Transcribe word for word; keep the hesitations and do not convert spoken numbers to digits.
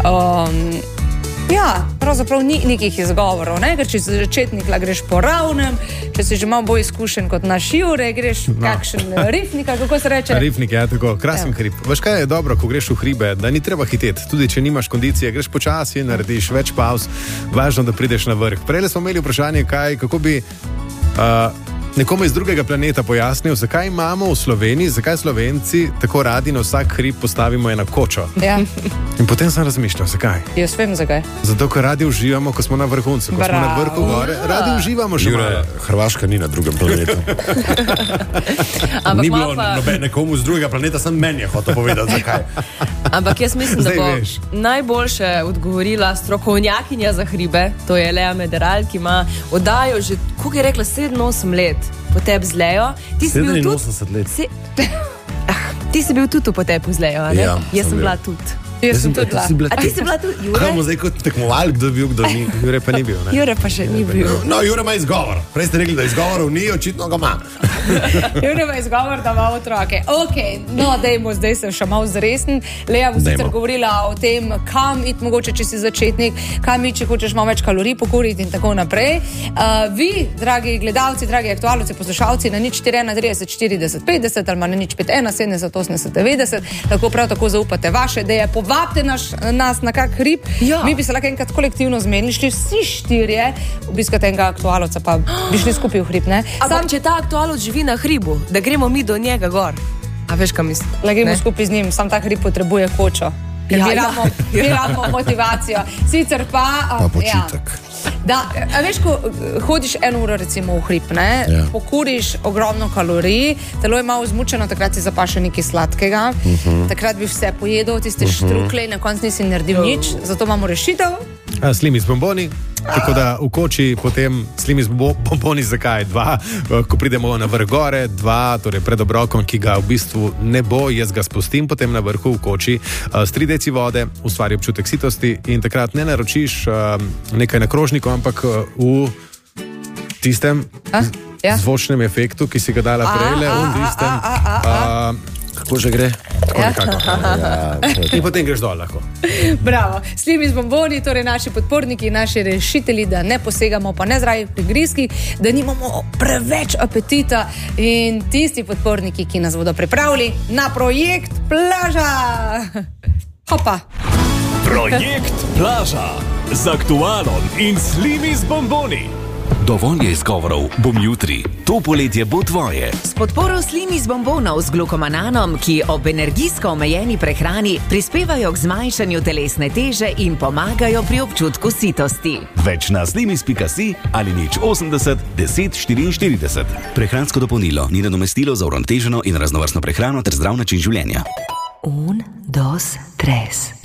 Um, ja, pravzaprav ni nekih izgovorov, ne? Ker če si začetnik, la greš po ravnem, če si že malo bolj izkušen kot naš Jure, greš no. kakšen rifnik, kako se reče? Rifnik, ja, tako, krasen ja. hrib. Veš kaj je dobro, ko greš v hribe, da ni treba hiteti, tudi če nimaš kondicije, greš počasi, narediš več pauz, važno, da prideš na vrh. Prej smo imeli vprašanje, kaj, kako bi uh, nekomu iz drugega planeta pojasnil, zakaj imamo v Sloveniji, zakaj Slovenci tako radi na vsak hrib postavimo eno kočo. Ja. In potem sem razmišljal, zakaj? Jaz vem, zakaj. Zato, ker radi uživamo, ko smo na vrhuncu, ko Bravo. smo na vrhu gore, radi uživamo še malo. Hrvaška ni na drugem planetu. Ni bilo pa... nobe, nekomu z drugega planeta, sem meni je hotel povedati, zakaj. Ampak jaz mislim, Zdaj da bo veš. najboljše odgovorila strokovnjakinja za hribe, to je Lea Mederal, ki ima oddajo že, kako je rekla, sedem osem let po tebi z Leo. sedeminosemdeset let. Si... Ah, ti si bil tudi v potepu z Leo, ne? Ja, jaz sem sem bila bil. tudi. Jaz sem tudi bila. A ti si bila tudi, Jure? Kaj bomo zdaj kot tekmoval, kdo je bil, kdo ni? Jure pa ni bil, ne? Jure pa še ni bil. No, Jure ima izgovor. Prej ste rekli, da izgovorov ni, očitno ga ima. Jure ima izgovor, da ima otroke. Ok, no, dajmo, zdaj sem še malo zresen. Lea bo sicer govorila o tem, kam iti, mogoče, če si začetnik, kam iti, če hočeš malo več kalorij pokuriti in tako naprej. Uh, vi, dragi gledalci, dragi aktualci, poslušalci, na nič štiri ena trideset štirideset petdeset ali na nič pet ena sedemdeset osemdeset devetdeset, tako prav tako zaupate vaše ideje, povabite naš nas na kak hrib. Ja. Mi bi se lahko enkrat kolektivno zmenili, šli vsi štirje obiskati enega aktualca, pa bi šli skupaj v hrib, ne? Ampak če ta aktualec živi na hribu, da gremo mi do njega gor. A veš, kaj mislim? La gremo skupaj z njim, sam ta hrib potrebuje kočo. Ker Ja, mi ja. rabimo, mi rabimo motivacijo. Sicer pa... Pa počitek. Ja. Da, a veš, ko hodiš eno uro recimo v hrib, ne? Ja. Pokuriš ogromno kalorij, telo je malo zmučeno, takrat si zapaše nekaj sladkega, uh-huh. takrat bi vse pojedel, tiste uh-huh. štrukle in na koncu nisi naredil nič, zato imamo rešitev. A, slimi z bomboni, tako da v koči potem slimi z bo- bomboni, zakaj? Dva, ko pridemo na vrh gore, dva, torej pred obrokom, ki ga v bistvu ne bo, jaz ga spustim potem na vrhu v koči, uh, s tri deci vode, ustvari občutek sitosti in takrat ne naročiš uh, nekaj na krožniku, ampak uh, v tistem A? Ja. zvočnem efektu, ki si ga dala prejle, A, a, v tistem... a, a, a, a. Uh, kako že gre? Tako nekako. Ja, in potem greš dol lahko. Bravo. Slimi z bomboni, torej naši podporniki, naši rešitelji, da ne posegamo pa ne zravi prigrizki, da nimamo preveč apetita in tisti podporniki, ki nas bodo pripravili na projekt Plaža. Hopa. Projekt Plaža z aktualom in slimi z bomboni. Dovolj je izgovorov, bom jutri. To poletje bo tvoje. S podporo slimi z bombonov z glukomananom, ki ob energijsko omejeni prehrani prispevajo k zmanjšanju telesne teže in pomagajo pri občutku sitosti. Več na slimis pika si ali nič osemdeset deset štiriinštirideset. Prehransko dopolnilo ni nadomestilo za uravnoteženo in raznovrstno prehrano ter zdrav način življenja. Un, dos, tres.